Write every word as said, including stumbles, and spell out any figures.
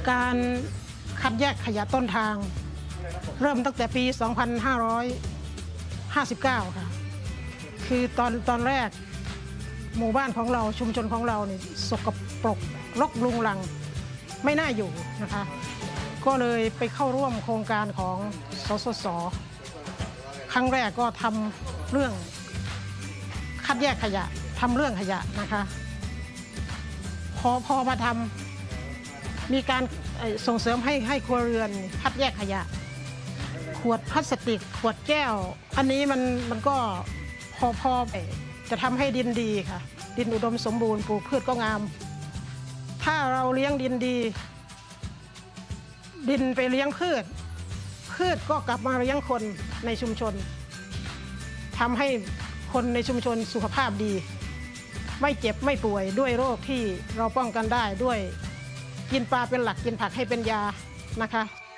การคัดแยกขยะต้นทางเริ่มตั้งแต่ปี สองพันห้าร้อยห้าสิบเก้า ค่ะคือตอนตอนแรกหมู่บ้านของเราชุมชนของเราเนี่ยสกปรกรกรุงรังไม่น่าอยู่นะคะก็เลยไปเข้าร่วมโครงการของสสส.ครั้งแรกก็ทำเรื่องคัดแยกขยะทำเรื่องขยะนะคะพอพอมาทำมีการส่งเสริมให้ให้ครัวเรือนคัดแยกขยะขวดพลาสติกขวดแก้วอันนี้มันมันก็พอพอจะทำให้ดินดีค่ะดินอุดมสมบูรณ์ปลูกพืชก็งามถ้าเราเลี้ยงดินดีดินไปเลี้ยงพืชพืชก็กลับมาเลี้ยงคนในชุมชนทำให้คนในชุมชนสุขภาพดีไม่เจ็บไม่ป่วยด้วยโรคที่เราป้องกันได้ด้วยกินปลาเป็นหลักกินผักให้เป็นยานะคะ